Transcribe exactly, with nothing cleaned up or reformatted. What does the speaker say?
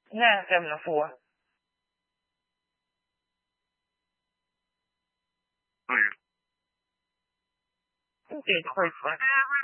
Nee, stem naar voor. Oh ja. Oké, goed.